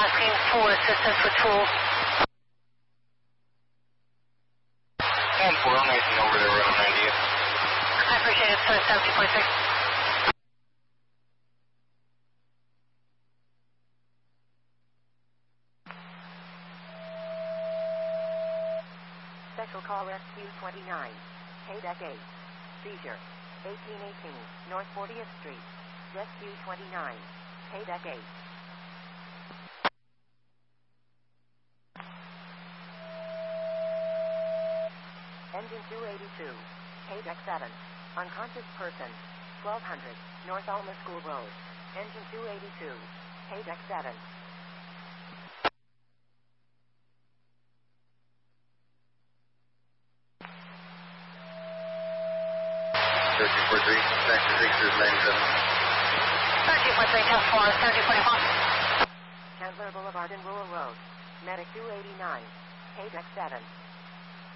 asking for assistance with tools. 1-4, Nathan over there around 90th. I appreciate it, sir. 70.6. Special call SQ-29, KDEC 8, seizure, 1818, North 40th Street, SQ-29, KDEC 8. Engine 282, KDEC 7, unconscious person, 1200, North Alma School Road, Engine 282, KDEC 7. Searching for 3, Factor 6 is 97. 13.3, test 4, 13.1. Chandler Boulevard and Rural Road, Medic 289, KDEC 7.